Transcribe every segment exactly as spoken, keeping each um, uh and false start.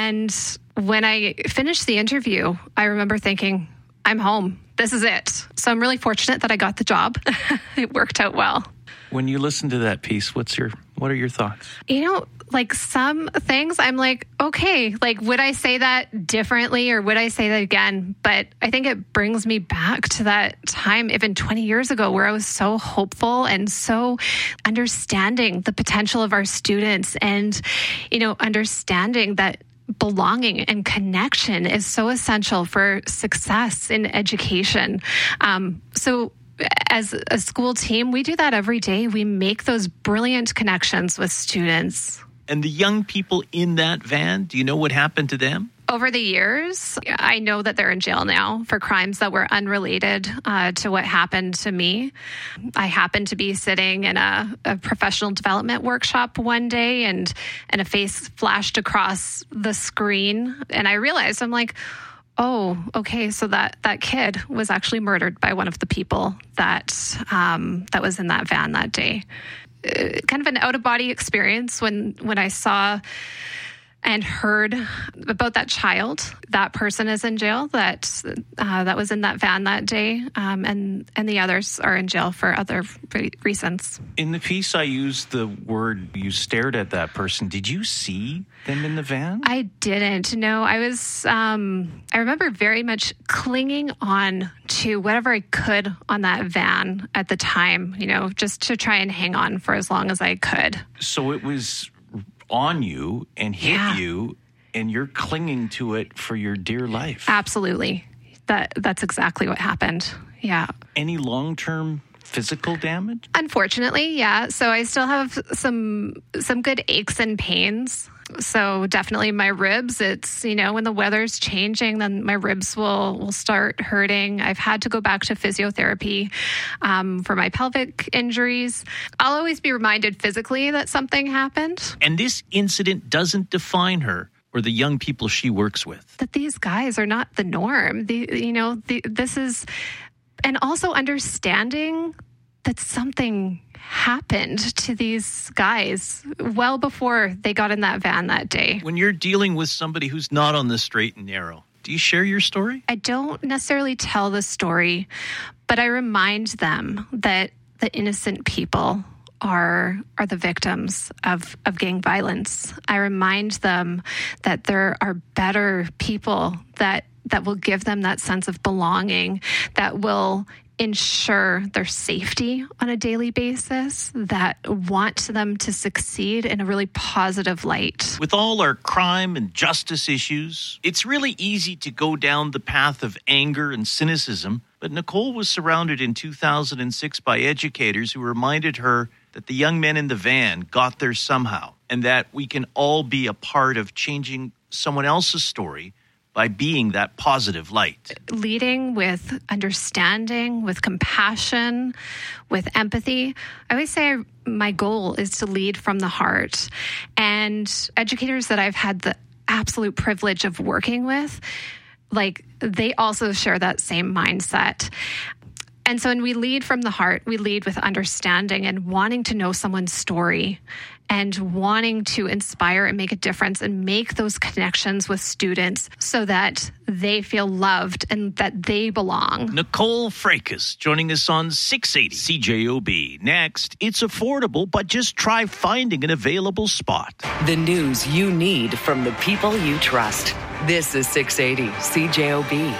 And when I finished the interview, I remember thinking, I'm home. This is it. So I'm really fortunate that I got the job. It worked out well. When you listen to that piece, what's your what are your thoughts? You know, like some things I'm like, okay, like would I say that differently or would I say that again? But I think it brings me back to that time, even twenty years ago, where I was so hopeful and so understanding the potential of our students and, you know, understanding that belonging and connection is so essential for success in education. Um, so as a school team, we do that every day. We make those brilliant connections with students. And the young people in that van, do you know what happened to them? Over the years, I know that they're in jail now for crimes that were unrelated uh, to what happened to me. I happened to be sitting in a, a professional development workshop one day, and, and a face flashed across the screen. And I realized, I'm like, oh, okay, so that, that kid was actually murdered by one of the people that um, that was in that van that day. Uh, kind of an out-of-body experience when, when I saw and heard about that child. That person is in jail that uh, that was in that van that day, um, and, and the others are in jail for other re- reasons. In the piece, I used the word, you stared at that person. Did you see them in the van? I didn't. No, I was, um, I remember very much clinging on to whatever I could on that van at the time, you know, just to try and hang on for as long as I could. So it was on you and hit yeah. you, and you're clinging to it for your dear life. Absolutely. That that's exactly what happened. Yeah. Any long-term physical damage? Unfortunately, yeah. So I still have some some good aches and pains. So definitely my ribs, it's, you know, when the weather's changing, then my ribs will, will start hurting. I've had to go back to physiotherapy um, for my pelvic injuries. I'll always be reminded physically that something happened. And this incident doesn't define her or the young people she works with. That these guys are not the norm. The, you know, the, this is, and also understanding that something happened to these guys well before they got in that van that day. When you're dealing with somebody who's not on the straight and narrow, do you share your story? I don't necessarily tell the story, but I remind them that the innocent people are are the victims of, of gang violence. I remind them that there are better people that that will give them that sense of belonging, that will ensure their safety on a daily basis, that want them to succeed in a really positive light. With all our crime and justice issues, it's really easy to go down the path of anger and cynicism. But Nicole was surrounded in two thousand six by educators who reminded her that the young men in the van got there somehow, and that we can all be a part of changing someone else's story by being that positive light. Leading with understanding, with compassion, with empathy. I always say my goal is to lead from the heart. And educators that I've had the absolute privilege of working with, like, they also share that same mindset. And so when we lead from the heart, we lead with understanding and wanting to know someone's story and wanting to inspire and make a difference and make those connections with students so that they feel loved and that they belong. Nicole Fracas joining us on six eighty C J O B. Next, it's affordable, but just try finding an available spot. The news you need from the people you trust. This is six eighty C J O B.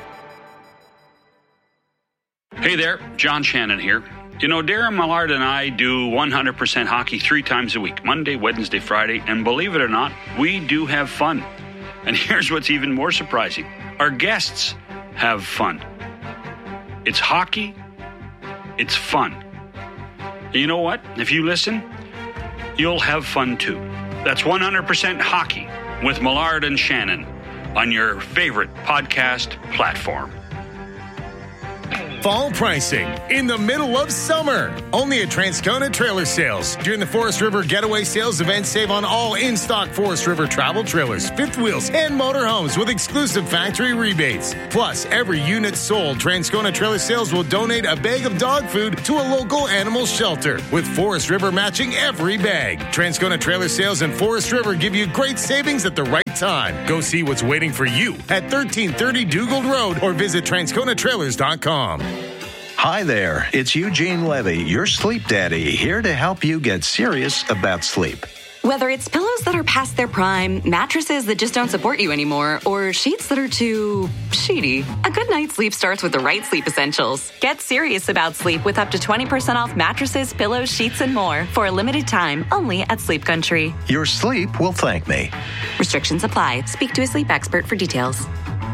Hey there, John Shannon here. You know, Darren Millard and I do one hundred percent hockey three times a week, Monday, Wednesday, Friday, and believe it or not, we do have fun. And here's what's even more surprising. Our guests have fun. It's hockey. It's fun. And you know what? If you listen, you'll have fun too. That's one hundred percent hockey with Millard and Shannon on your favorite podcast platform. Fall pricing in the middle of summer. Only at Transcona Trailer Sales. During the Forest River Getaway Sales event, save on all in-stock Forest River travel trailers, fifth wheels, and motorhomes with exclusive factory rebates. Plus, every unit sold, Transcona Trailer Sales will donate a bag of dog food to a local animal shelter, with Forest River matching every bag. Transcona Trailer Sales and Forest River give you great savings at the right big time. Go see what's waiting for you at thirteen thirty Dugald Road or visit Transcona Trailers dot com. Hi there, it's Eugene Levy, your sleep daddy, here to help you get serious about sleep. Whether it's pillows that are past their prime, mattresses that just don't support you anymore, or sheets that are too sheety, a good night's sleep starts with the right sleep essentials. Get serious about sleep with up to twenty percent off mattresses, pillows, sheets, and more for a limited time only at Sleep Country. Your sleep will thank me. Restrictions apply. Speak to a sleep expert for details.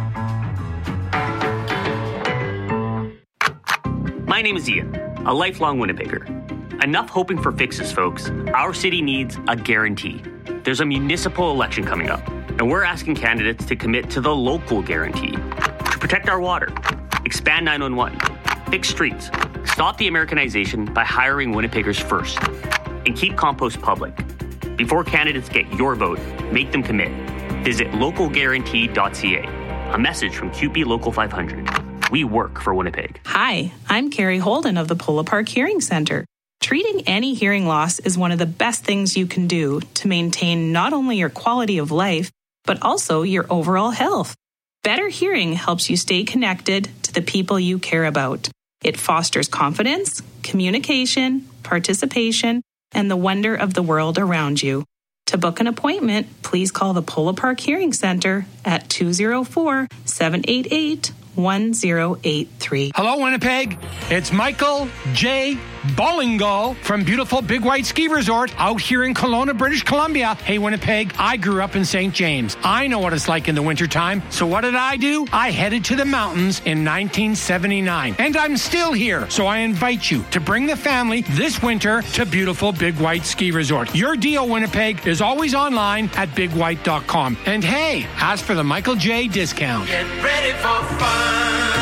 My name is Ian, a lifelong Winnipegger. Enough hoping for fixes, folks. Our city needs a guarantee. There's a municipal election coming up, and we're asking candidates to commit to the local guarantee. To protect our water, expand nine one one, fix streets, stop the Americanization by hiring Winnipeggers first, and keep compost public. Before candidates get your vote, make them commit. Visit local guarantee dot c a. A message from Q P Local five hundred. We work for Winnipeg. Hi, I'm Carrie Holden of the Polo Park Hearing Center. Treating any hearing loss is one of the best things you can do to maintain not only your quality of life, but also your overall health. Better hearing helps you stay connected to the people you care about. It fosters confidence, communication, participation, and the wonder of the world around you. To book an appointment, please call the Polo Park Hearing Center at two oh four, seven eight eight, one oh eight three. Hello, Winnipeg. It's Michael J. Bowlingal from beautiful Big White Ski Resort out here in Kelowna, British Columbia. Hey, Winnipeg, I grew up in Saint James. I know what it's like in the wintertime. So what did I do? I headed to the mountains in nineteen seventy-nine. And I'm still here. So I invite you to bring the family this winter to beautiful Big White Ski Resort. Your deal, Winnipeg, is always online at big white dot com. And hey, ask for the Michael J. discount. Get ready for fun.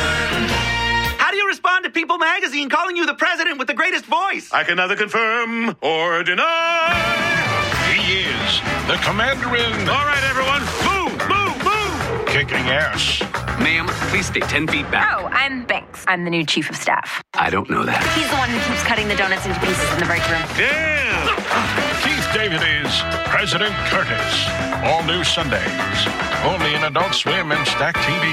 How do you respond to People Magazine calling you the president with the greatest voice? I can neither confirm or deny. He is the commander-in. All right, everyone, move, move, move. Kicking ass. Ma'am, please stay ten feet back. Oh, I'm Banks. I'm the new chief of staff. I don't know that. He's the one who keeps cutting the donuts into pieces in the break room. Yeah. Keith David is President Curtis. All new Sundays. Only in Adult Swim and Stack T V.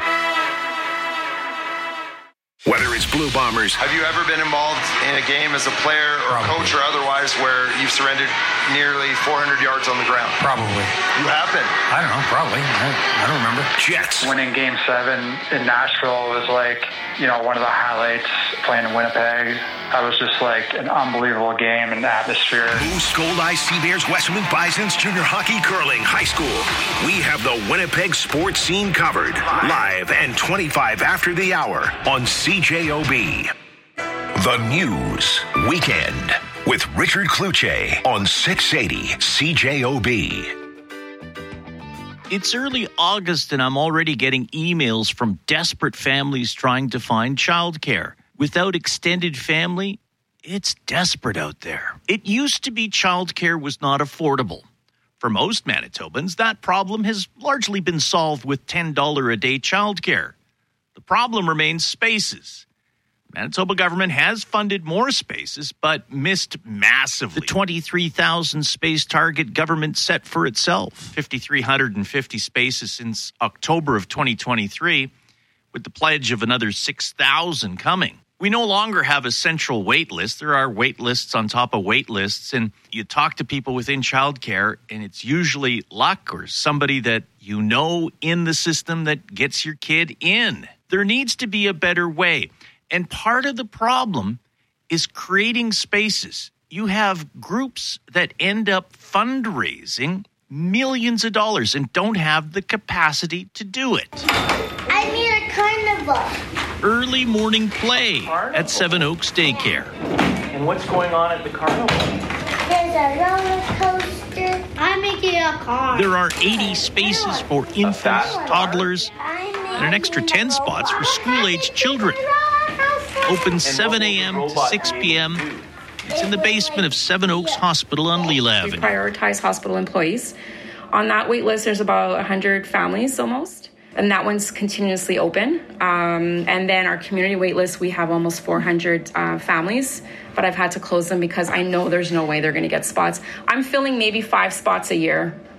Whether it's Blue Bombers. Have you ever been involved in a game as a player or Probably. coach or otherwise where you've surrendered nearly four hundred yards on the ground? Probably. You have been? I don't know. Probably. I, I don't remember. Jets. Winning Game seven in Nashville was like, you know, one of the highlights playing in Winnipeg. That was just like an unbelievable game and atmosphere. Moose, Gold-Eye, Seabears, Westwood Bisons, junior hockey, curling, high school. We have the Winnipeg sports scene covered. Live and twenty-five after the hour on C J O B. The News Weekend with Richard Kluche on six eighty C J O B. It's early August and I'm already getting emails from desperate families trying to find childcare. Without extended family, it's desperate out there. It used to be childcare was not affordable. For most Manitobans, that problem has largely been solved with ten dollars a day childcare. The problem remains spaces. Manitoba government has funded more spaces, but missed massively the twenty-three thousand space target government set for itself. five thousand three hundred fifty spaces since October of twenty twenty-three, with the pledge of another six thousand coming. We no longer have a central wait list. There are wait lists on top of wait lists, and you talk to people within childcare, and it's usually luck or somebody that you know in the system that gets your kid in. There needs to be a better way. And part of the problem is creating spaces. You have groups that end up fundraising millions of dollars and don't have the capacity to do it. I need a carnival. Early morning play at Seven Oaks Daycare. And what's going on at the carnival? There's a roller coaster. I'm making a car. There are eighty spaces for infants, toddlers, and an extra ten spots for school-aged children. Open seven a.m. to six p.m. It's in the basement of Seven Oaks Hospital on Leela Avenue. We prioritize hospital employees. On that wait list, there's about one hundred families almost. And that one's continuously open. Um, and then our community wait list, we have almost four hundred uh, families, but I've had to close them because I know there's no way they're going to get spots. I'm filling maybe five spots a year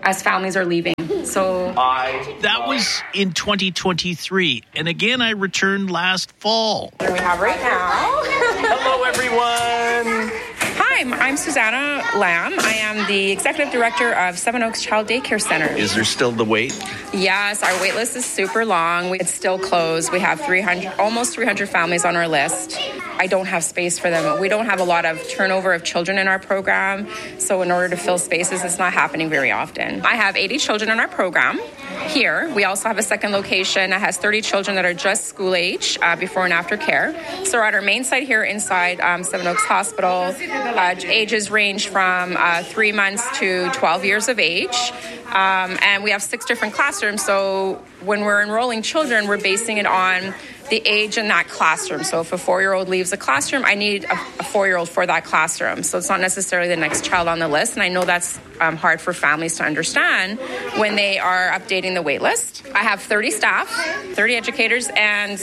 as families are leaving. So that was in twenty twenty-three. And again, I returned last fall. What do we have right now? Hello, everyone. Hi, I'm Susanna Lamb. I am the Executive Director of Seven Oaks Child Daycare Center. Is there still the wait? Yes, our wait list is super long. It's still closed. We have three hundred, almost three hundred families on our list. I don't have space for them. We don't have a lot of turnover of children in our program, so in order to fill spaces, it's not happening very often. I have eighty children in our program here. We also have a second location that has thirty children that are just school age, uh, before and after care. So we're at our main site here inside um, Seven Oaks Hospital. Uh, ages range from uh, three months to twelve years of age. Um, and we have six different classrooms. So when we're enrolling children, we're basing it on the age in that classroom. So if a four-year-old leaves a classroom, I need a, a four-year-old for that classroom. So it's not necessarily the next child on the list. And I know that's um, hard for families to understand when they are updating the wait list. I have thirty staff, thirty educators, and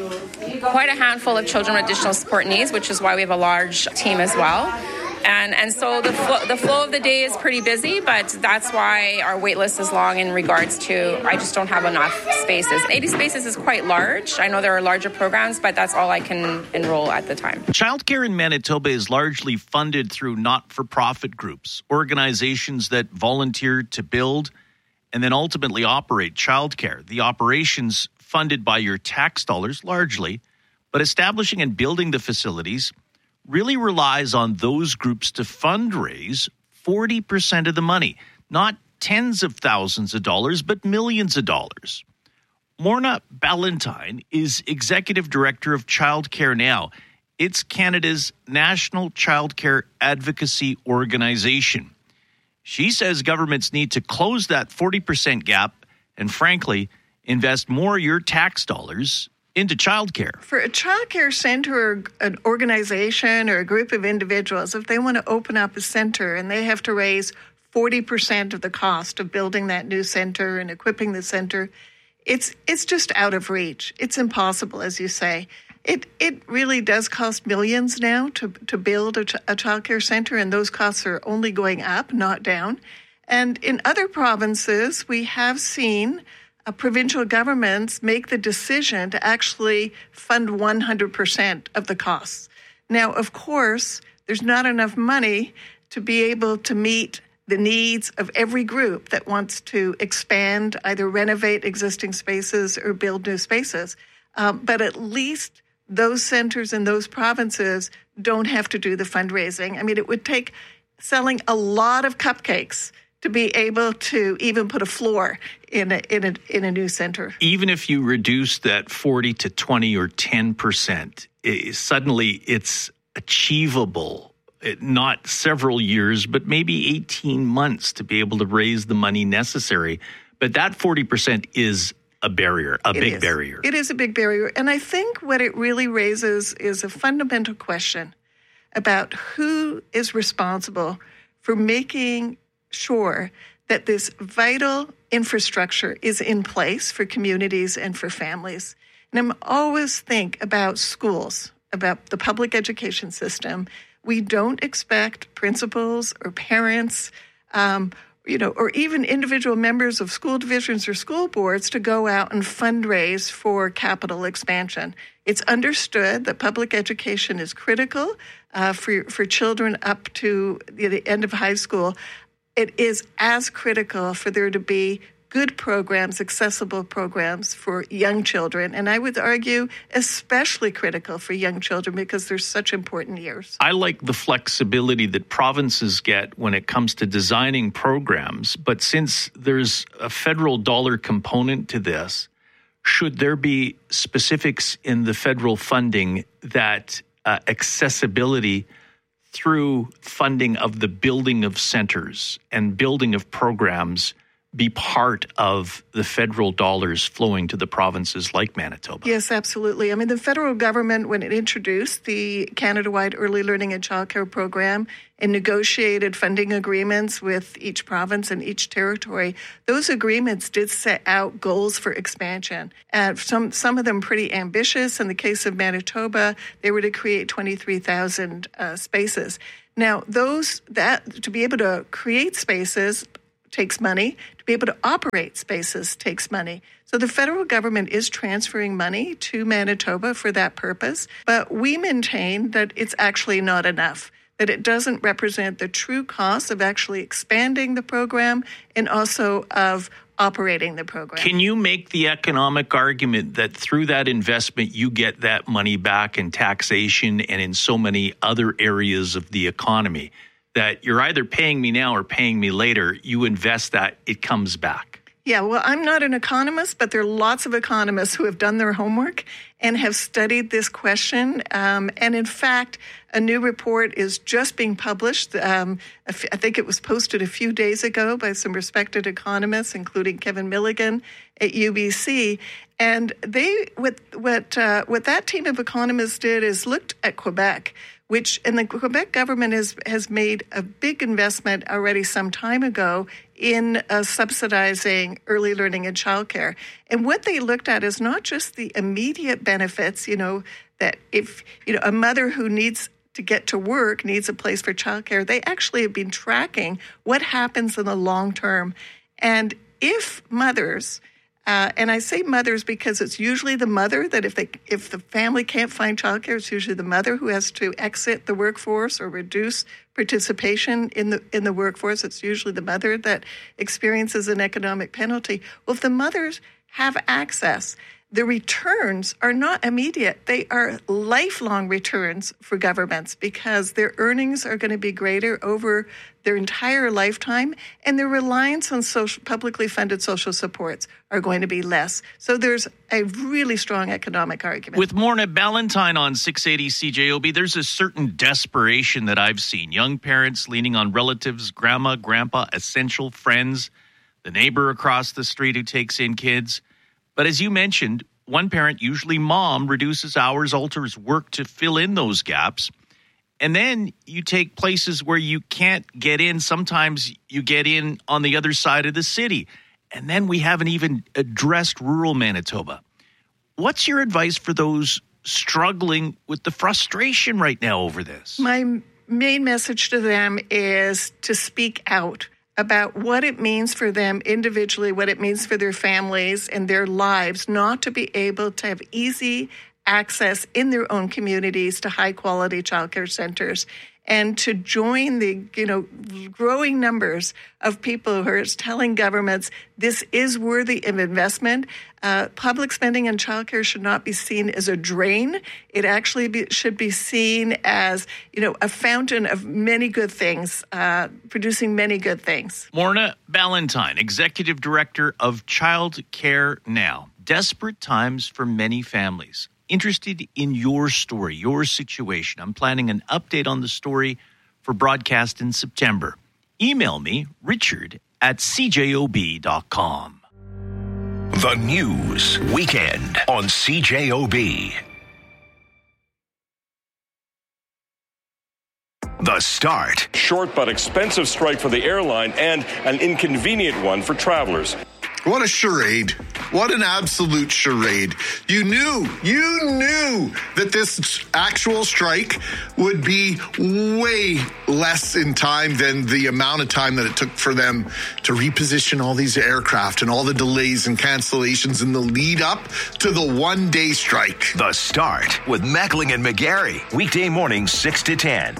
quite a handful of children with additional support needs, which is why we have a large team as well. And and so the flow, the flow of the day is pretty busy, but that's why our wait list is long in regards to I just don't have enough spaces. eighty spaces is quite large. I know there are larger programs, but that's all I can enroll at the time. Childcare in Manitoba is largely funded through not-for-profit groups, organizations that volunteer to build and then ultimately operate childcare. The operations funded by your tax dollars largely, but establishing and building the facilities really relies on those groups to fundraise forty percent of the money, not tens of thousands of dollars, but millions of dollars. Morna Ballantyne is Executive Director of Childcare Now. It's Canada's national childcare advocacy organization. She says governments need to close that forty percent gap and, frankly, invest more of your tax dollars into childcare. For a childcare center or an organization or a group of individuals, if they want to open up a center and they have to raise forty percent of the cost of building that new center and equipping the center, it's it's just out of reach. It's impossible, as you say. It it really does cost millions now to, to build a, ch- a childcare center, and those costs are only going up, not down. And in other provinces, we have seen Uh, provincial governments make the decision to actually fund one hundred percent of the costs. Now, of course, there's not enough money to be able to meet the needs of every group that wants to expand, either renovate existing spaces or build new spaces. Um, but at least those centers in those provinces don't have to do the fundraising. I mean, it would take selling a lot of cupcakes to be able to even put a floor in a in a in a new center. Even if you reduce that forty to twenty or ten percent, it, suddenly it's achievable. It, not several years, but maybe eighteen months to be able to raise the money necessary. But that forty percent is a barrier, a It big is. barrier. It is a big barrier. And I think what it really raises is a fundamental question about who is responsible for making sure that this vital infrastructure is in place for communities and for families. And I'm always think about schools, about the public education system. We don't expect principals or parents, um, you know, or even individual members of school divisions or school boards to go out and fundraise for capital expansion. It's understood that public education is critical uh, for for children up to the end of high school. It is as critical for there to be good programs, accessible programs for young children. And I would argue especially critical for young children because they're such important years. I like the flexibility that provinces get when it comes to designing programs. But since there's a federal dollar component to this, should there be specifics in the federal funding that uh, accessibility through funding of the building of centers and building of programs be part of the federal dollars flowing to the provinces like Manitoba? Yes, absolutely. I mean, the federal government, when it introduced the Canada-wide Early Learning and Childcare Program and negotiated funding agreements with each province and each territory, those agreements did set out goals for expansion. And some some of them pretty ambitious. In the case of Manitoba, they were to create twenty-three thousand uh, spaces. Now, those that to be able to create spaces takes money. To be able to operate spaces takes money. So the federal government is transferring money to Manitoba for that purpose, but we maintain that it's actually not enough, that it doesn't represent the true cost of actually expanding the program and also of operating the program. Can you make the economic argument that through that investment, you get that money back in taxation and in so many other areas of the economy, that you're either paying me now or paying me later, you invest that, it comes back? Yeah, well, I'm not an economist, but there are lots of economists who have done their homework and have studied this question. Um, and in fact, a new report is just being published. Um, I think it was posted a few days ago by some respected economists, including Kevin Milligan at U B C. And they, what what uh, what that team of economists did is looked at Quebec, which, and the Quebec government has, has made a big investment already some time ago in uh, subsidizing early learning and childcare. And what they looked at is not just the immediate benefits, you know, that if, you know, a mother who needs to get to work needs a place for childcare, they actually have been tracking what happens in the long term. And if mothers, Uh, and I say mothers because it's usually the mother that if they if the family can't find childcare, it's usually the mother who has to exit the workforce or reduce participation in the in the workforce. It's usually the mother that experiences an economic penalty. Well, if the mothers have access, the returns are not immediate. They are lifelong returns for governments because their earnings are going to be greater over their entire lifetime, and their reliance on social, publicly funded social supports are going to be less. So there's a really strong economic argument. With Morna Ballantyne on six eighty C J O B, there's a certain desperation that I've seen. Young parents leaning on relatives, grandma, grandpa, essential friends, the neighbor across the street who takes in kids. But as you mentioned, one parent, usually mom, reduces hours, alters work to fill in those gaps. And then you take places where you can't get in. Sometimes you get in on the other side of the city. And then we haven't even addressed rural Manitoba. What's your advice for those struggling with the frustration right now over this? My main message to them is to speak out about what it means for them individually, what it means for their families and their lives, not to be able to have easy access in their own communities to high-quality childcare centers, and to join the, you know, growing numbers of people who are telling governments this is worthy of investment. Uh, public spending on childcare should not be seen as a drain. It actually be, should be seen as, you know, a fountain of many good things, uh, producing many good things. Morna Ballantyne, Executive Director of Child Care Now. Desperate times for many families. Interested in your story, your situation. I'm planning an update on the story for broadcast in September. Email me, richard at c j o b dot com. The News Weekend on C J O B. The Start. Short but expensive strike for the airline and an inconvenient one for travelers. What a charade. What an absolute charade. You knew, you knew that this actual strike would be way less in time than the amount of time that it took for them to reposition all these aircraft and all the delays and cancellations in the lead up to the one-day strike. The Start with Mackling and McGarry. Weekday mornings six to ten.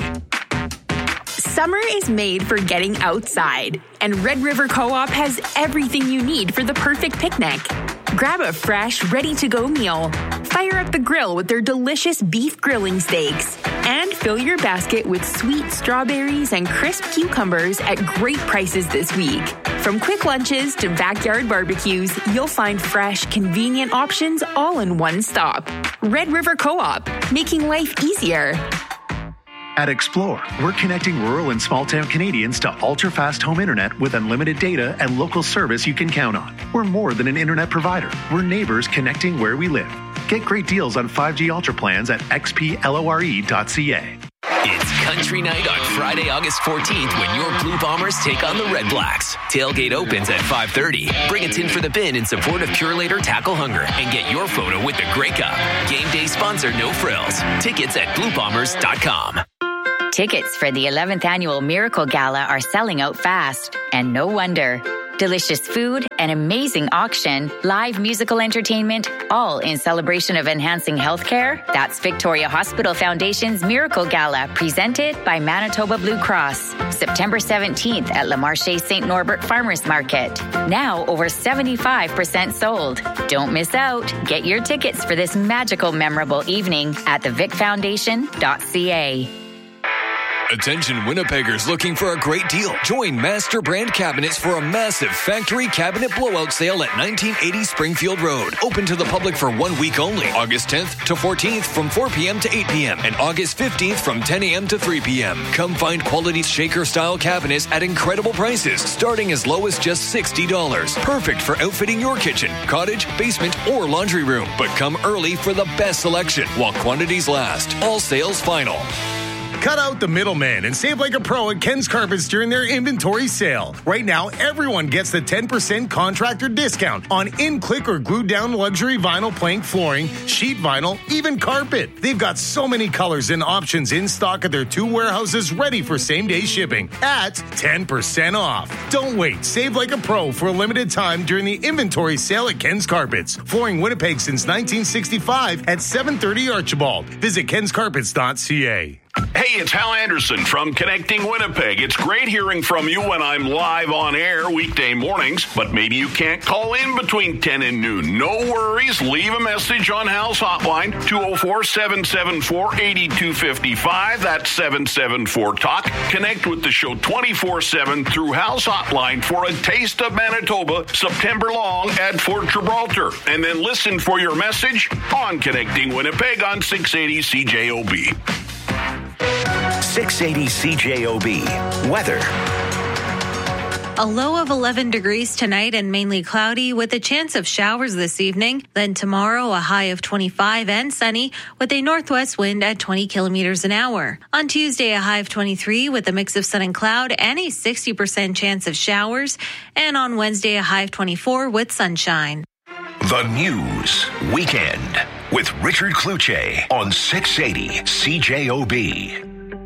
Summer is made for getting outside, and Red River Co-op has everything you need for the perfect picnic. Grab a fresh, ready-to-go meal, fire up the grill with their delicious beef grilling steaks, and fill your basket with sweet strawberries and crisp cucumbers at great prices this week. From quick lunches to backyard barbecues, you'll find fresh, convenient options all in one stop. Red River Co-op, making life easier. At Explore, we're connecting rural and small-town Canadians to ultra-fast home internet with unlimited data and local service you can count on. We're more than an internet provider. We're neighbors connecting where we live. Get great deals on five G Ultra plans at x p lore dot c a. It's Country Night on Friday, August fourteenth when your Blue Bombers take on the Red Blacks. Tailgate opens at five thirty. Bring a tin for the bin in support of Purelator Tackle Hunger and get your photo with the Grey Cup. Game day sponsor No Frills. Tickets at blue bombers dot com. Tickets for the eleventh Annual Miracle Gala are selling out fast, and no wonder. Delicious food, an amazing auction, live musical entertainment, all in celebration of enhancing healthcare. That's Victoria Hospital Foundation's Miracle Gala, presented by Manitoba Blue Cross. September seventeenth at Le Marché Saint Norbert Farmers Market. Now over seventy-five percent sold. Don't miss out. Get your tickets for this magical, memorable evening at the vic foundation dot c a. Attention Winnipeggers looking for a great deal. Join Master Brand Cabinets for a massive factory cabinet blowout sale at nineteen eighty Springfield Road. Open to the public for one week only. August tenth to fourteenth from four p.m. to eight p.m. and August fifteenth from ten a.m. to three p.m. Come find quality shaker-style cabinets at incredible prices, starting as low as just sixty dollars. Perfect for outfitting your kitchen, cottage, basement, or laundry room. But come early for the best selection while quantities last. All sales final. Cut out the middleman and save like a pro at Ken's Carpets during their inventory sale. Right now, everyone gets the ten percent contractor discount on in-click or glued-down luxury vinyl plank flooring, sheet vinyl, even carpet. They've got so many colors and options in stock at their two warehouses ready for same-day shipping at ten percent off. Don't wait. Save like a pro for a limited time during the inventory sale at Ken's Carpets. Flooring Winnipeg since nineteen sixty-five at seven thirty Archibald. Visit kens carpets dot c a. Hey, it's Hal Anderson from Connecting Winnipeg. It's great hearing from you when I'm live on air weekday mornings, but maybe you can't call in between ten and noon. No worries. Leave a message on Hal's hotline, two oh four, seven seven four, eight two five five. That's seven seven four talk. Connect with the show twenty-four seven through Hal's hotline for a taste of Manitoba September long at Fort Gibraltar. And then listen for your message on Connecting Winnipeg on six eighty C J O B. six eighty C J O B. Weather. A low of eleven degrees tonight and mainly cloudy with a chance of showers this evening. Then tomorrow, a high of twenty-five and sunny with a northwest wind at twenty kilometers an hour. On Tuesday, a high of twenty-three with a mix of sun and cloud and a sixty percent chance of showers. And on Wednesday, a high of twenty-four with sunshine. The News Weekend with Richard Cloutier on six eighty C J O B.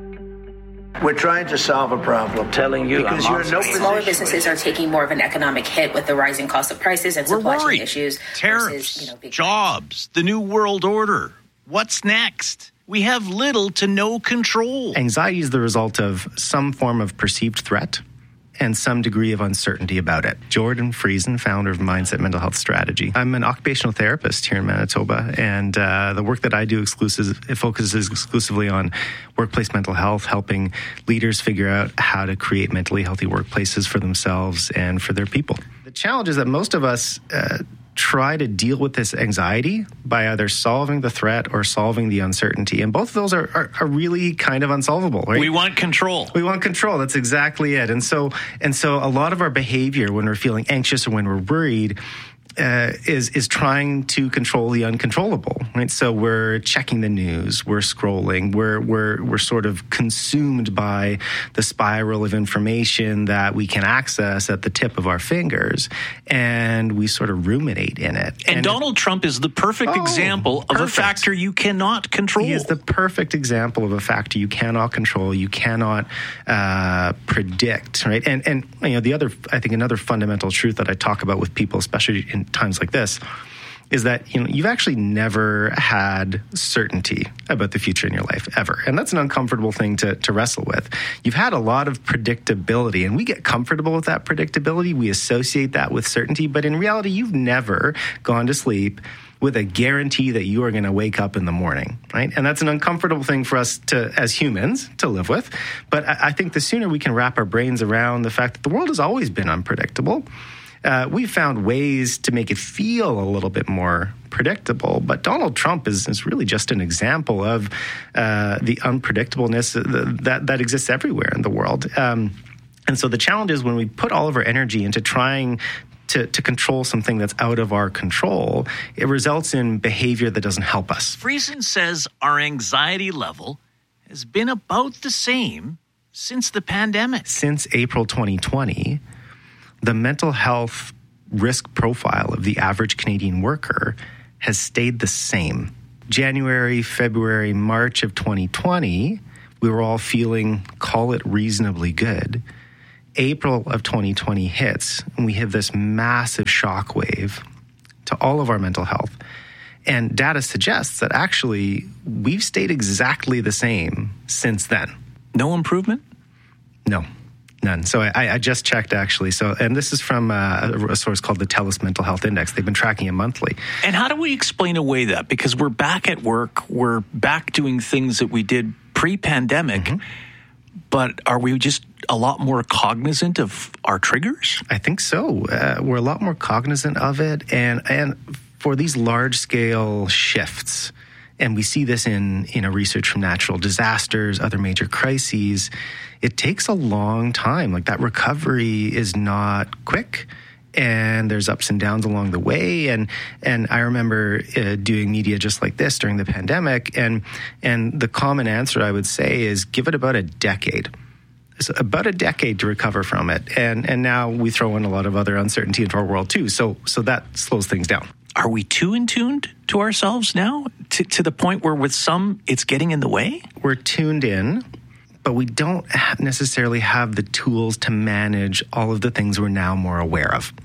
We're trying to solve a problem. Telling you, because you're in no position. Smaller businesses are taking more of an economic hit with the rising cost of prices and supply chain issues. Tariffs, versus, you know, big jobs, the new world order. What's next? We have little to no control. Anxiety is the result of some form of perceived threat and some degree of uncertainty about it. Jordan Friesen, founder of Mindset Mental Health Strategy. I'm an occupational therapist here in Manitoba, and uh, the work that I do exclusive, it focuses exclusively on workplace mental health, helping leaders figure out how to create mentally healthy workplaces for themselves and for their people. The challenge is that most of us uh, try to deal with this anxiety by either solving the threat or solving the uncertainty. And both of those are, are, are really kind of unsolvable, right? We want control. We want control. That's exactly it. And so, and so a lot of our behavior when we're feeling anxious or when we're worried Uh, is is trying to control the uncontrollable, right? So we're checking the news, we're scrolling, we're we're we're sort of consumed by the spiral of information that we can access at the tip of our fingers, and we sort of ruminate in it. And, and Donald it, Trump is the perfect oh, example of perfect. a factor you cannot control. He is the perfect example of a factor you cannot control, you cannot uh, predict, right? And and you know the other, I think another fundamental truth that I talk about with people, especially in times like this, is that you know you've actually never had certainty about the future in your life ever, and that's an uncomfortable thing to, to wrestle with. You've had a lot of predictability, and we get comfortable with that predictability. We associate that with certainty, but in reality, you've never gone to sleep with a guarantee that you are going to wake up in the morning, right? And that's an uncomfortable thing for us to, as humans, to live with. But I, I think the sooner we can wrap our brains around the fact that the world has always been unpredictable. Uh, we've found ways to make it feel a little bit more predictable, but Donald Trump is, is really just an example of uh, the unpredictableness that, that exists everywhere in the world. Um, and so the challenge is when we put all of our energy into trying to, to control something that's out of our control, it results in behavior that doesn't help us. Friesen says our anxiety level has been about the same since the pandemic. Since April twenty twenty, the mental health risk profile of the average Canadian worker has stayed the same. January, February, March of twenty twenty, We were all feeling, call it reasonably good. April of twenty twenty hits, and we have this massive shockwave to all of our mental health. And data suggests that actually we've stayed exactly the same since then. No improvement? No, none. So I, I just checked actually. So, and this is from uh, a source called the TELUS Mental Health Index. They've been tracking it monthly. And how do we explain away that? Because we're back at work, we're back doing things that we did pre-pandemic, mm-hmm. but are we just a lot more cognizant of our triggers? I think so. Uh, we're a lot more cognizant of it. And, and for these large-scale shifts, and we see this in, in a research from natural disasters, other major crises, it takes a long time. Like that recovery is not quick, and there's ups and downs along the way. And and I remember uh, doing media just like this during the pandemic, and and the common answer I would say is give it about a decade. It's about a decade to recover from it. And and now we throw in a lot of other uncertainty into our world too. So so that slows things down. Are we too in tuned to ourselves now to, to the point where with some it's getting in the way? We're tuned in, but we don't necessarily have the tools to manage all of the things we're now more aware of.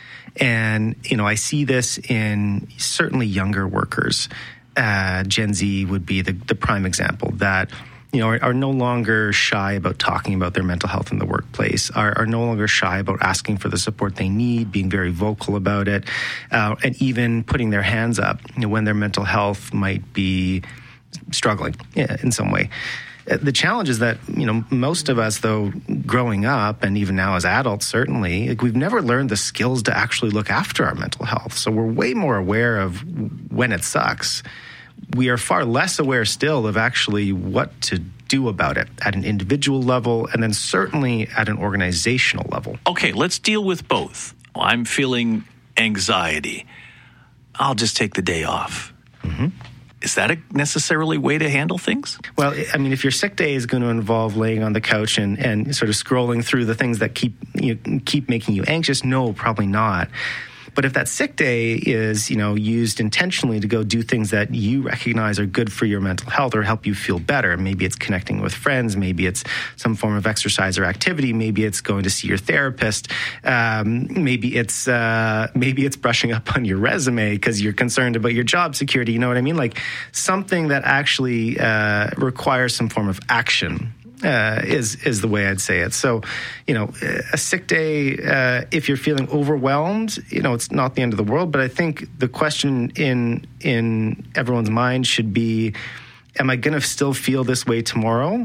And, you know, I see this in certainly younger workers. Uh, Gen Z would be the, the prime example that, you know, are, are no longer shy about talking about their mental health in the workplace, are, are no longer shy about asking for the support they need, being very vocal about it, uh, and even putting their hands up, you know, when their mental health might be struggling yeah, in some way. The challenge is that, you know, most of us, though, growing up, and even now as adults, certainly, like we've never learned the skills to actually look after our mental health. So we're way more aware of when it sucks. We are far less aware still of actually what to do about it at an individual level, and then certainly at an organizational level. Okay, let's deal with both. I'm feeling anxiety. I'll just take the day off. Mm-hmm. Is that a necessarily way to handle things? Well, I mean, if your sick day is going to involve laying on the couch and, and sort of scrolling through the things that keep you know, keep making you anxious, no, probably not. But if that sick day is, you know, used intentionally to go do things that you recognize are good for your mental health or help you feel better, maybe it's connecting with friends, maybe it's some form of exercise or activity, maybe it's going to see your therapist, um, maybe it's uh, maybe it's brushing up on your resume because you're concerned about your job security. You know what I mean? Like something that actually uh, requires some form of action. Uh, is is the way I'd say it. So, you know, a sick day, uh, if you're feeling overwhelmed, you know, it's not the end of the world. But I think the question in in everyone's mind should be, am I going to still feel this way tomorrow?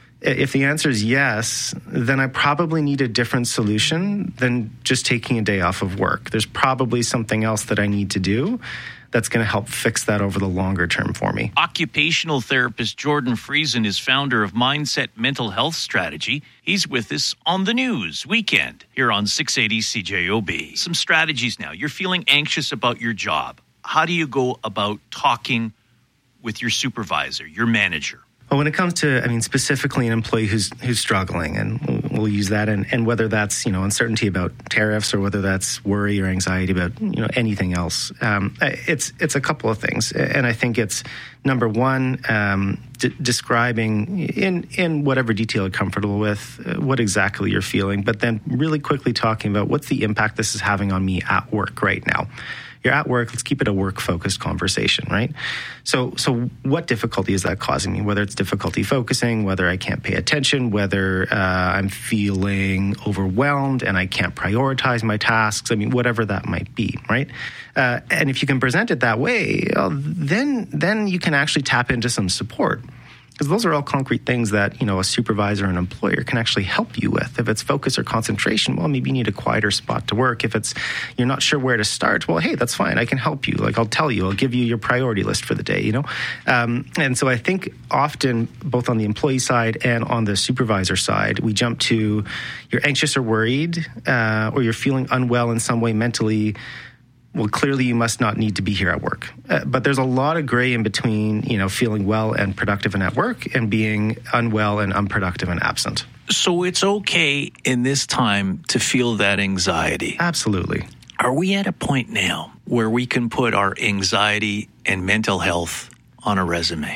If the answer is yes, then I probably need a different solution than just taking a day off of work. There's probably something else that I need to do that's going to help fix that over the longer term for me. Occupational therapist Jordan Friesen is founder of Mindset Mental Health Strategy. He's with us on the news weekend here on six eighty C J O B. Some strategies now. You're feeling anxious about your job. How do you go about talking with your supervisor, your manager? Well, when it comes to, I mean, specifically an employee who's who's struggling, and we'll use that, and, and whether that's, you know, uncertainty about tariffs or whether that's worry or anxiety about, you know, anything else, um, it's it's a couple of things. And I think it's, number one, um, d- describing in, in whatever detail you're comfortable with uh, what exactly you're feeling, but then really quickly talking about what's the impact this is having on me at work right now. You're at work, let's keep it a work-focused conversation, right? So so what difficulty is that causing me? Whether it's difficulty focusing, whether I can't pay attention, whether uh, I'm feeling overwhelmed and I can't prioritize my tasks, I mean, whatever that might be, right? Uh, and if you can present it that way, well, then then you can actually tap into some support. Because those are all concrete things that, you know, a supervisor and an employer can actually help you with. If it's focus or concentration, well, maybe you need a quieter spot to work. If it's you're not sure where to start, well, hey, that's fine. I can help you. Like, I'll tell you. I'll give you your priority list for the day, you know? Um, and so I think often, both on the employee side and on the supervisor side, we jump to you're anxious or worried, uh, or you're feeling unwell in some way mentally. Well, clearly you must not need to be here at work. Uh, but there's a lot of gray in between, you know, feeling well and productive and at work and being unwell and unproductive and absent. So it's okay in this time to feel that anxiety. Absolutely. Are we at a point now where we can put our anxiety and mental health on a resume?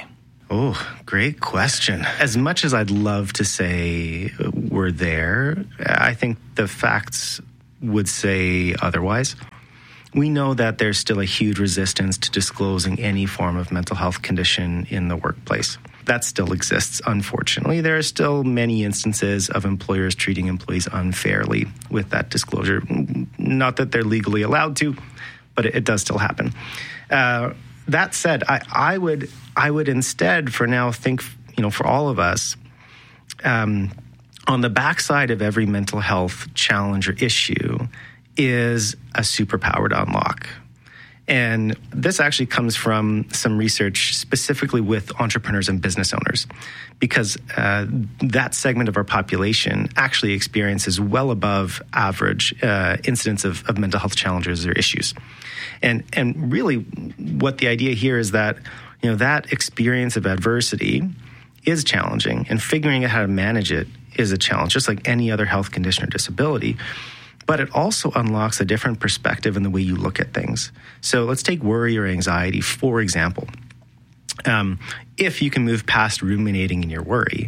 Oh, great question. As much as I'd love to say we're there, I think the facts would say otherwise. We know that there's still a huge resistance to disclosing any form of mental health condition in the workplace. That still exists, unfortunately. There are still many instances of employers treating employees unfairly with that disclosure. Not that they're legally allowed to, but it, it does still happen. Uh, that said, I, I would I would instead, for now, think, you know, for all of us, um, on the backside of every mental health challenge or issue is a superpower to unlock. And this actually comes from some research specifically with entrepreneurs and business owners, because uh, that segment of our population actually experiences well above average uh, incidence of, of mental health challenges or issues. And and really what the idea here is that, you know, that experience of adversity is challenging, and figuring out how to manage it is a challenge, just like any other health condition or disability. But it also unlocks a different perspective in the way you look at things. So let's take worry or anxiety, for example. Um, if you can move past ruminating in your worry,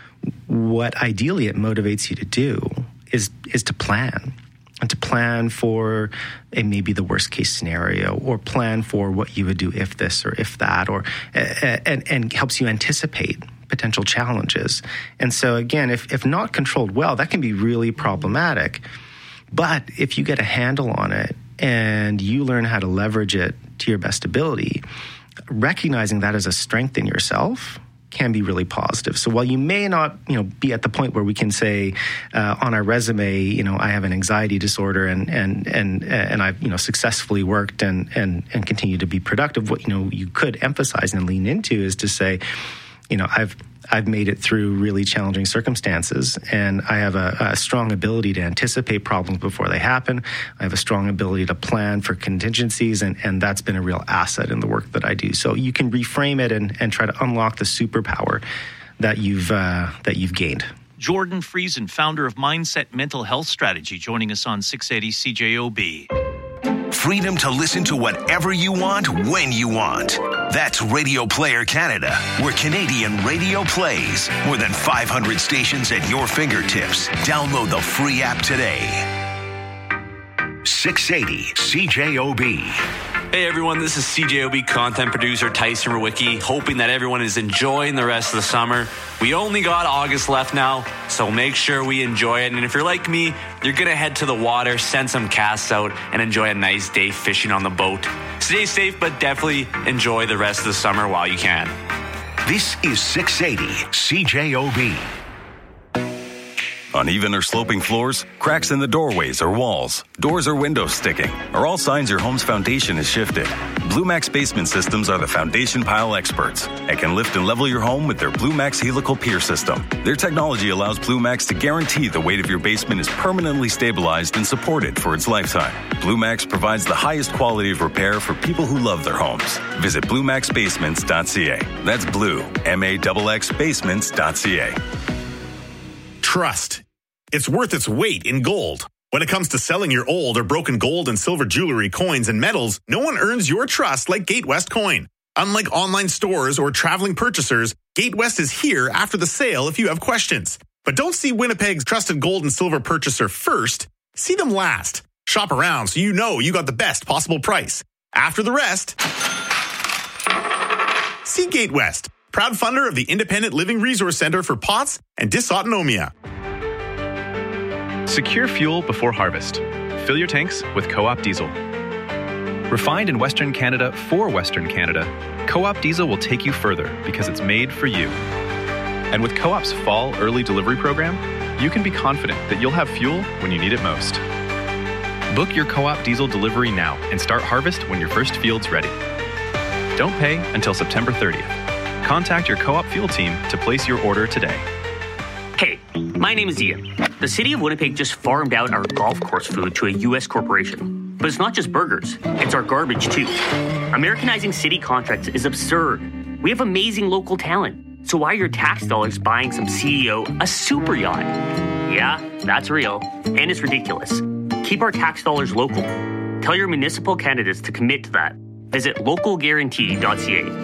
what ideally it motivates you to do is is to plan. And to plan for a, maybe the worst case scenario, or plan for what you would do if this or if that, or uh, and, and helps you anticipate potential challenges. And so again, if, if not controlled well, that can be really problematic. But if you get a handle on it and you learn how to leverage it to your best ability, recognizing that as a strength in yourself can be really positive. So while you may not, you know, be at the point where we can say uh, on our resume, you know, I have an anxiety disorder and and and and I've, you know, successfully worked and and and continue to be productive, what, you know, you could emphasize and lean into is to say, you know, I've I've made it through really challenging circumstances, and I have a, a strong ability to anticipate problems before they happen. I have a strong ability to plan for contingencies, and, and that's been a real asset in the work that I do. So you can reframe it and, and try to unlock the superpower that you've uh, that you've gained. Jordan Friesen, founder of Mindset Mental Health Strategy, joining us on six eighty C J O B. Freedom to listen to whatever you want, when you want. That's Radio Player Canada, where Canadian radio plays. More than five hundred stations at your fingertips. Download the free app today. six eighty C J O B. Hey everyone, this is C J O B content producer Tyson Rewicki, hoping that everyone is enjoying the rest of the summer. We only got August left now, so make sure we enjoy it. And if you're like me, you're going to head to the water, send some casts out, and enjoy a nice day fishing on the boat. Stay safe, but definitely enjoy the rest of the summer while you can. This is six eighty C J O B. Uneven or sloping floors, cracks in the doorways or walls, doors or windows sticking, are all signs your home's foundation is shifted. Blue Max Basement Systems are the foundation pile experts and can lift and level your home with their Blue Max Helical Pier System. Their technology allows Blue Max to guarantee the weight of your basement is permanently stabilized and supported for its lifetime. Blue Max provides the highest quality of repair for people who love their homes. Visit blue max basements dot c a. That's blue, M A X X basements dot c a. Trust. It's worth its weight in gold. When it comes to selling your old or broken gold and silver jewelry, coins, and metals, no one earns your trust like Gatewest Coin. Unlike online stores or traveling purchasers, Gatewest is here after the sale if you have questions. But don't see Winnipeg's trusted gold and silver purchaser first. See them last. Shop around so you know you got the best possible price. After the rest, see Gatewest, proud funder of the Independent Living Resource Center for P O T S and Dysautonomia. Secure fuel before harvest. Fill your tanks with Co-op Diesel. Refined in Western Canada for Western Canada, Co-op Diesel will take you further because it's made for you. And with Co-op's fall early delivery program, you can be confident that you'll have fuel when you need it most. Book your Co-op Diesel delivery now and start harvest when your first field's ready. Don't pay until September thirtieth. Contact your Co-op fuel team to place your order today. Hey, my name is Ian. The city of Winnipeg just farmed out our golf course food to a U S corporation. But it's not just burgers, it's our garbage too. Americanizing city contracts is absurd. We have amazing local talent. So why are your tax dollars buying some C E O a super yacht? Yeah, that's real. And it's ridiculous. Keep our tax dollars local. Tell your municipal candidates to commit to that. Visit local guarantee dot c a.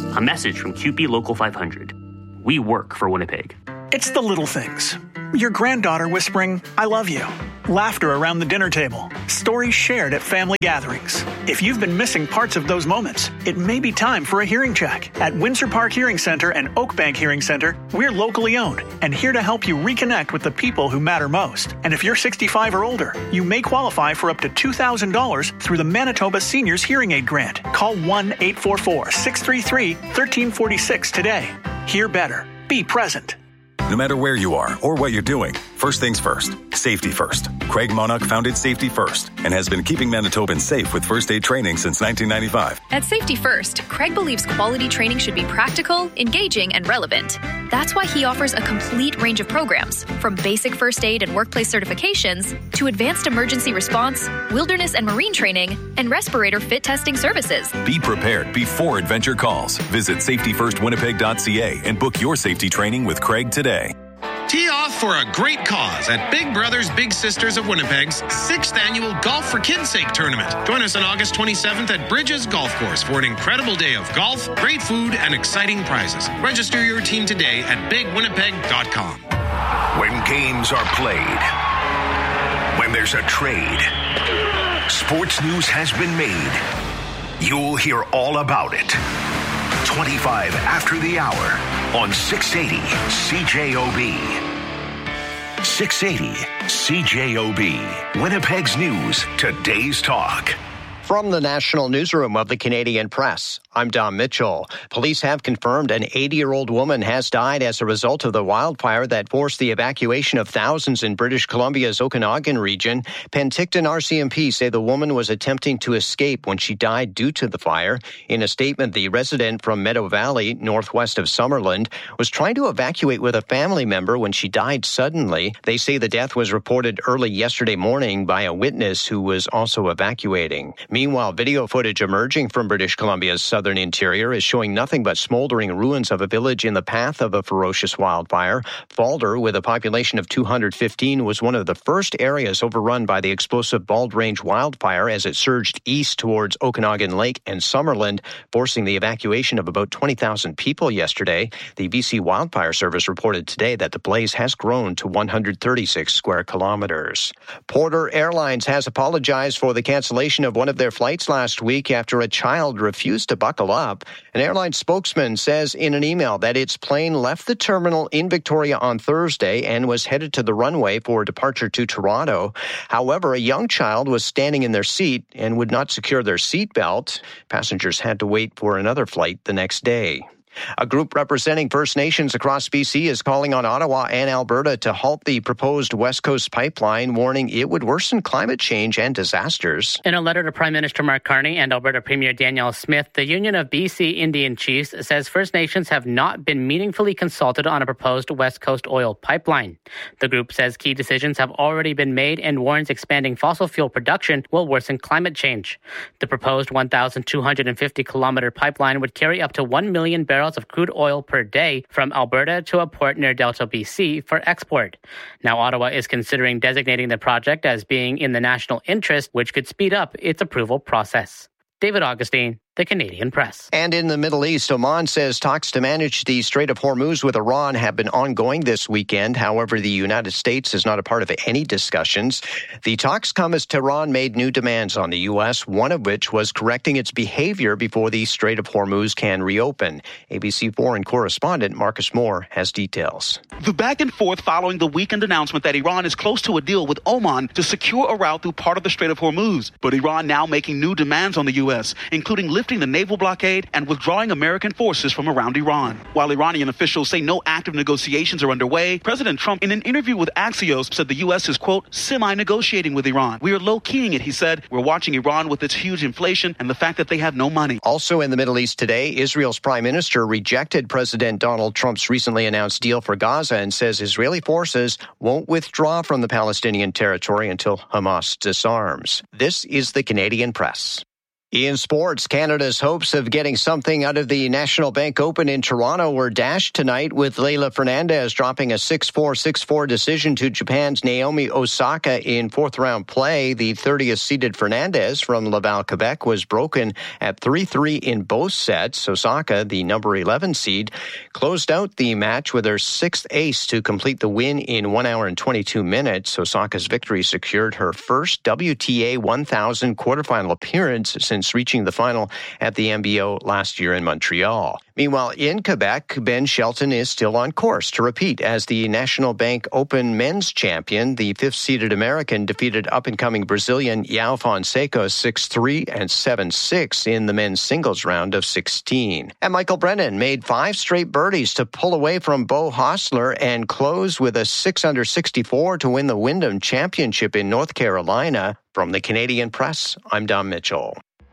A message from C U P E Local five hundred. We work for Winnipeg. It's the little things. Your granddaughter whispering, "I love you." Laughter around the dinner table. Stories shared at family gatherings. If you've been missing parts of those moments, it may be time for a hearing check. At Windsor Park Hearing Center and Oakbank Hearing Center, we're locally owned and here to help you reconnect with the people who matter most. And if you're sixty-five or older, you may qualify for up to two thousand dollars through the Manitoba Seniors Hearing Aid Grant. Call one eight four four, six three three, one three four six today. Hear better. Be present. No matter where you are or what you're doing, first things first, safety first. Craig Monarch founded Safety First and has been keeping Manitobans safe with first aid training since nineteen ninety-five. At Safety First, Craig believes quality training should be practical, engaging, and relevant. That's why he offers a complete range of programs, from basic first aid and workplace certifications to advanced emergency response, wilderness and marine training, and respirator fit testing services. Be prepared before adventure calls. Visit safety first winnipeg dot c a and book your safety training with Craig today. Tee off for a great cause at Big Brothers Big Sisters of Winnipeg's sixth annual Golf for Kids' Sake tournament. Join us on August twenty-seventh at Bridges Golf Course for an incredible day of golf, great food, and exciting prizes. Register your team today at big winnipeg dot com. When games are played, when there's a trade, sports news has been made. You'll hear all about it. twenty-five after the hour on six eighty C J O B. six eighty C J O B. Winnipeg's News, today's talk. From the National Newsroom of the Canadian Press, I'm Dom Mitchell. Police have confirmed an eighty-year-old woman has died as a result of the wildfire that forced the evacuation of thousands in British Columbia's Okanagan region. Penticton R C M P say the woman was attempting to escape when she died due to the fire. In a statement, the resident from Meadow Valley, northwest of Summerland, was trying to evacuate with a family member when she died suddenly. They say the death was reported early yesterday morning by a witness who was also evacuating. Meanwhile, video footage emerging from British Columbia's southern interior is showing nothing but smoldering ruins of a village in the path of a ferocious wildfire. Falder, with a population of two hundred fifteen, was one of the first areas overrun by the explosive Bald Range wildfire as it surged east towards Okanagan Lake and Summerland, forcing the evacuation of about twenty thousand people yesterday. The B C Wildfire Service reported today that the blaze has grown to one hundred thirty-six square kilometers. Porter Airlines has apologized for the cancellation of one of their flights last week after a child refused to buckle up. An airline spokesman says in an email that its plane left the terminal in Victoria on Thursday and was headed to the runway for departure to Toronto. However, a young child was standing in their seat and would not secure their seat belt. Passengers had to wait for another flight the next day. A group representing First Nations across B C is calling on Ottawa and Alberta to halt the proposed West Coast pipeline, warning it would worsen climate change and disasters. In a letter to Prime Minister Mark Carney and Alberta Premier Danielle Smith, the Union of B C Indian Chiefs says First Nations have not been meaningfully consulted on a proposed West Coast oil pipeline. The group says key decisions have already been made and warns expanding fossil fuel production will worsen climate change. The proposed one thousand two hundred fifty kilometer pipeline would carry up to one million barrels of crude oil per day from Alberta to a port near Delta, B C for export. Now, Ottawa is considering designating the project as being in the national interest, which could speed up its approval process. David Augustine, The Canadian Press. And in the Middle East, Oman says talks to manage the Strait of Hormuz with Iran have been ongoing this weekend. However, the United States is not a part of any discussions. The talks come as Tehran made new demands on the U S, one of which was correcting its behavior before the Strait of Hormuz can reopen. A B C foreign correspondent Marcus Moore has details. The back and forth following the weekend announcement that Iran is close to a deal with Oman to secure a route through part of the Strait of Hormuz. But Iran now making new demands on the U S, including lifting the naval blockade and withdrawing American forces from around Iran. While Iranian officials say no active negotiations are underway, President Trump, in an interview with Axios, said the U S is, quote, semi-negotiating with Iran. We are low-keying it, he said. We're watching Iran with its huge inflation and the fact that they have no money. Also in the Middle East today, Israel's prime minister rejected President Donald Trump's recently announced deal for Gaza and says Israeli forces won't withdraw from the Palestinian territory until Hamas disarms. This is the Canadian Press. In sports, Canada's hopes of getting something out of the National Bank Open in Toronto were dashed tonight with Leylah Fernandez dropping a six four, six four decision to Japan's Naomi Osaka in fourth-round play. The thirtieth-seeded Fernandez from Laval, Quebec, was broken at three three in both sets. Osaka, the number eleven seed, closed out the match with her sixth ace to complete the win in one hour and twenty-two minutes. Osaka's victory secured her first W T A one thousand quarterfinal appearance since reaching the final at the M B O last year in Montreal. Meanwhile, in Quebec, Ben Shelton is still on course to repeat as the National Bank Open men's champion. The fifth-seeded American defeated up-and-coming Brazilian João Fonseca six three and seven six in the men's singles round of sixteen. And Michael Brennan made five straight birdies to pull away from Beau Hossler and close with a six under sixty-four to win the Wyndham Championship in North Carolina. From the Canadian Press, I'm Dom Mitchell.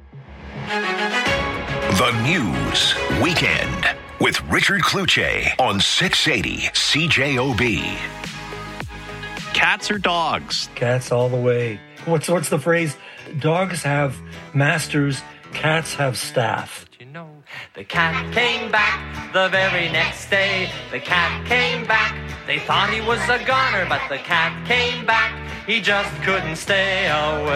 The News Weekend with Richard Cloutier on six eighty C J O B. Cats or dogs? Cats all the way. What's what's the phrase? Dogs have masters, cats have staff. You know, the cat came back the very next day. The cat came back. They thought he was a goner, but the cat came back. He just couldn't stay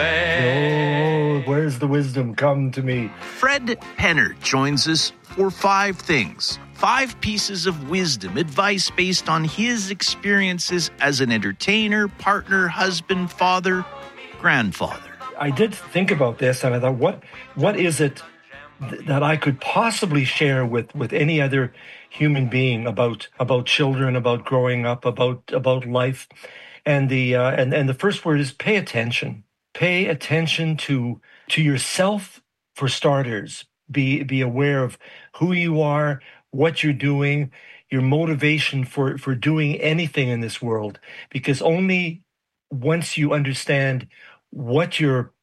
away. Oh, where's the wisdom? Come to me. Fred Penner joins us for five things. Five pieces of wisdom, advice based on his experiences as an entertainer, partner, husband, father, grandfather. I did think about this, and I thought, what what is it th- that I could possibly share with, with any other human being about about children, about growing up, about about life? And the uh, and and the first word is pay attention. Pay attention to to yourself for starters. Be be aware of who you are, what you're doing, your motivation for for doing anything in this world. Because only once you understand what your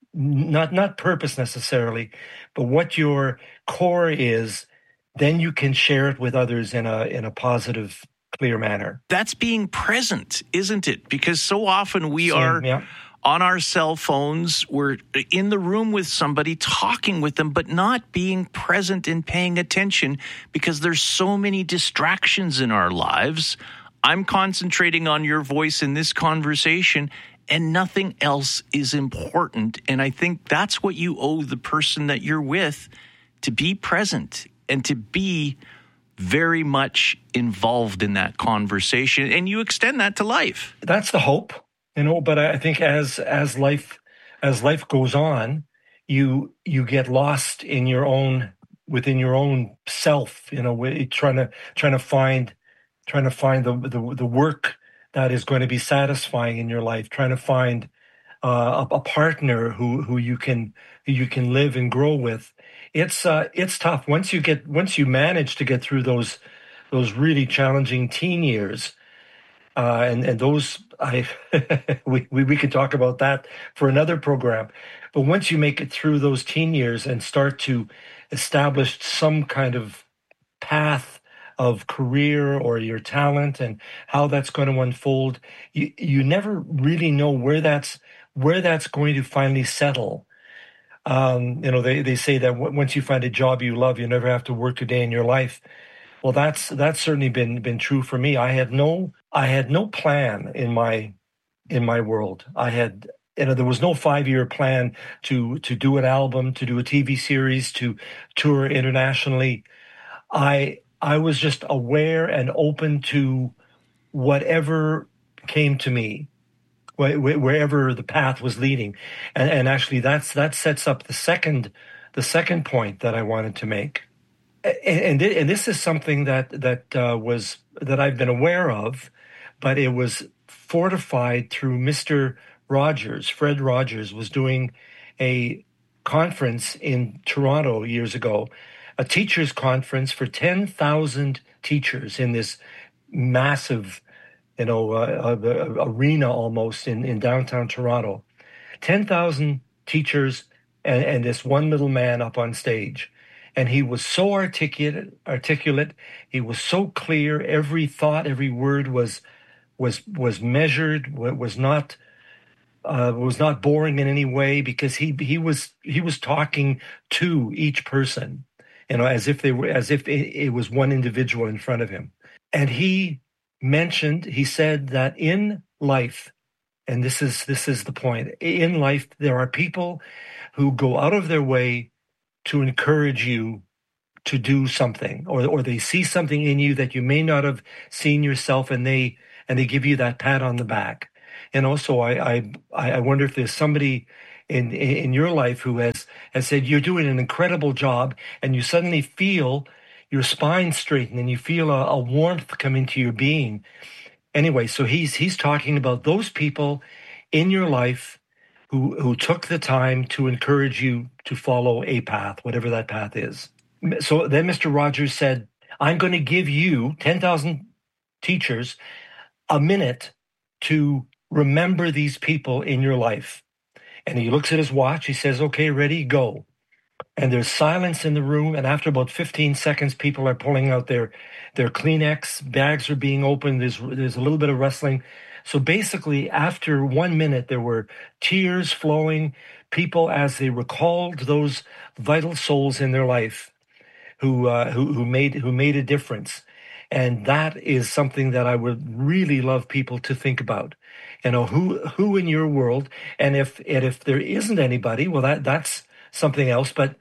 not not purpose necessarily, but what your core is, then you can share it with others in a in a positive, clear manner. That's being present, isn't it? Because so often we Same, are yeah. on our cell phones, we're in the room with somebody, talking with them, but not being present and paying attention because there's so many distractions in our lives. I'm concentrating on your voice in this conversation and nothing else is important. And I think that's what you owe the person that you're with, to be present and to be very much involved in that conversation, and you extend that to life. That's the hope, you know. But I think as as life as life goes on, you you get lost in your own within your own self, you know, trying to trying to find trying to find the the, the work that is going to be satisfying in your life, trying to find uh, a, a partner who who you can who you can live and grow with. It's uh, it's tough once you get once you manage to get through those those really challenging teen years, uh, and and those I we, we we could talk about that for another program. But once you make it through those teen years and start to establish some kind of path of career or your talent and how that's going to unfold, you you never really know where that's where that's going to finally settle. Um, you know, they, they say that w- once you find a job you love, you never have to work a day in your life. Well, that's that's certainly been been true for me. I had no I had no plan in my in my world. I had you know there was no five year plan to to do an album, to do a T V series, to tour internationally. I I was just aware and open to whatever came to me, wherever the path was leading. And, and actually that's that sets up the second the second point that I wanted to make. And, and, and this is something that that uh, was that I've been aware of, but it was fortified through Mister Rogers. Fred Rogers was doing a conference in Toronto years ago, a teachers conference for ten thousand teachers in this massive you know, uh, uh, arena almost in, in downtown Toronto. ten thousand teachers and, and this one little man up on stage. And he was so articulate, articulate. He was so clear. Every thought, every word was was was measured, was not uh, was not boring in any way, because he he was he was talking to each person, you know, as if they were as if it, it was one individual in front of him. And he mentioned, he said that in life, and this is this is the point, in life there are people who go out of their way to encourage you to do something, or or they see something in you that you may not have seen yourself, and they and they give you that pat on the back. And also, I I I wonder if there's somebody in in your life who has has said you're doing an incredible job, and you suddenly feel your spine straighten and you feel a, a warmth come into your being. Anyway, so he's he's talking about those people in your life who who took the time to encourage you to follow a path, whatever that path is. So then Mister Rogers said, I'm going to give you, ten thousand teachers, a minute to remember these people in your life. And he looks at his watch. He says, okay, ready, go. And there's silence in the room. And after about fifteen seconds, people are pulling out their, their Kleenex. Bags are being opened. There's, there's a little bit of rustling. So basically, after one minute, there were tears flowing. People, as they recalled those vital souls in their life who uh, who, who made who made a difference. And that is something that I would really love people to think about. You know, who who in your world, and if and if there isn't anybody, well, that that's something else. But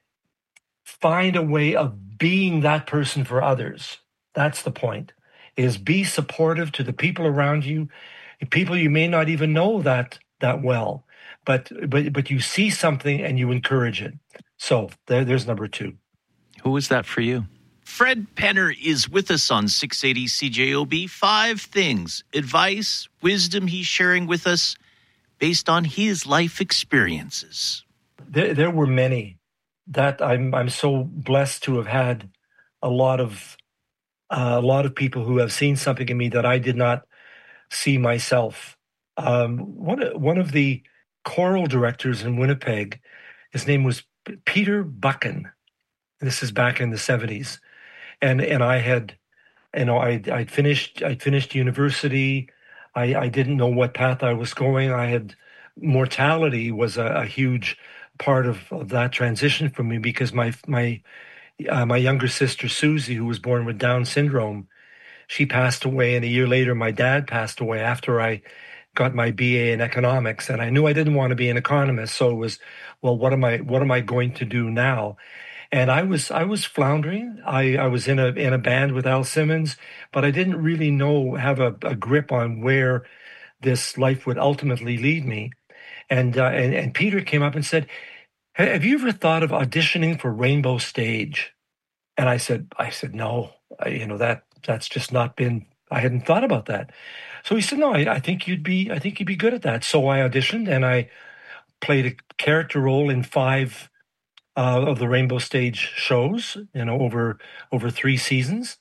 find a way of being that person for others. That's the point. Is be supportive to the people around you, people you may not even know that that well, but but but you see something and you encourage it. So there, there's number two. Who was that for you? Fred Penner is with us on six eighty C J O B. Five things, advice, wisdom he's sharing with us based on his life experiences. There, there were many that I'm I'm so blessed to have had a lot of uh, a lot of people who have seen something in me that I did not see myself. Um, one one of the choral directors in Winnipeg, his name was Peter Buchan. This is back in the seventies. And and I had, you know, I I'd finished I'd finished university. I, I didn't know what path I was going. I had mortality was a, a huge part of, of that transition for me, because my my uh, my younger sister Susie, who was born with Down syndrome, she passed away, and a year later my dad passed away after I got my B A in economics. And I knew I didn't want to be an economist, so it was, well, what am I what am I going to do now? And I was I was floundering. I, I was in a in a band with Al Simmons, but I didn't really know have a, a grip on where this life would ultimately lead me. And, uh, and and Peter came up and said, "Have you ever thought of auditioning for Rainbow Stage?" And I said, I said no, I, you know that that's just not been. I hadn't thought about that. So he said, "No, I, I think you'd be I think you'd be good at that." So I auditioned, and I played a character role in five Uh, of the Rainbow Stage shows, you know, over over three seasons.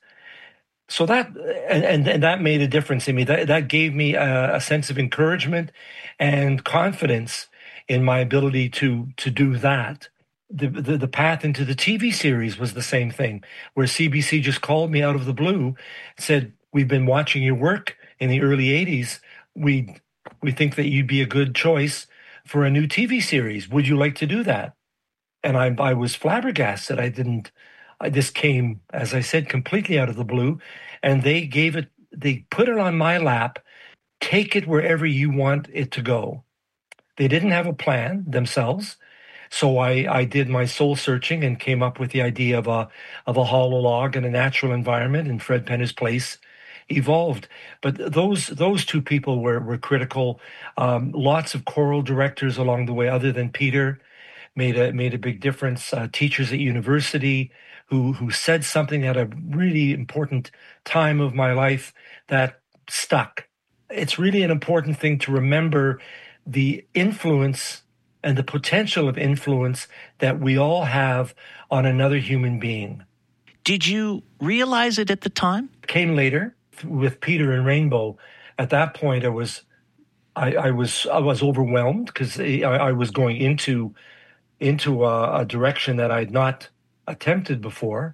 So that and and, and that made a difference in me. That that gave me a, a sense of encouragement and confidence in my ability to to do that. The, the the path into the T V series was the same thing, where C B C just called me out of the blue, said, "We've been watching your work in the early eighties. We we think that you'd be a good choice for a new T V series. Would you like to do that?" And I, I was flabbergasted. I didn't, I, this came, as I said, completely out of the blue. And they gave it, they put it on my lap, take it wherever you want it to go. They didn't have a plan themselves. So I, I did my soul searching and came up with the idea of a, of a hollow log in a natural environment, and Fred Penner's place evolved. But those, those two people were, were critical. Um, lots of choral directors along the way, other than Peter, made a made a big difference. Uh, teachers at university who who said something at a really important time of my life that stuck. It's really an important thing to remember the influence and the potential of influence that we all have on another human being. Did you realize it at the time? It came later with Peter and Rainbow. At that point, I was I, I was I was overwhelmed, because I, I was going into into a, a direction that I'd not attempted before.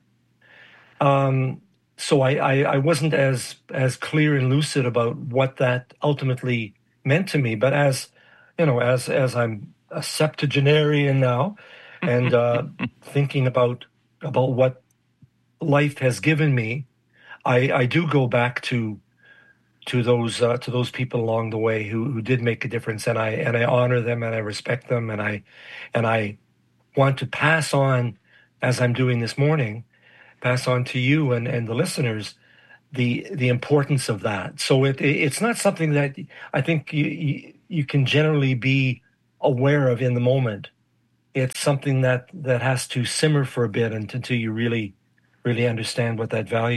Um, so I, I, I wasn't as as clear and lucid about what that ultimately meant to me. But as you know, as as I'm a septuagenarian now, and uh, thinking about about what life has given me, I, I do go back to to those uh, to those people along the way who, who did make a difference, and I and I honor them and I respect them, and I and I want to pass on, as I'm doing this morning, pass on to you and, and the listeners the the importance of that. So it, it it's not something that I think you, you you can generally be aware of in the moment. It's something that that has to simmer for a bit until you really really understand what that value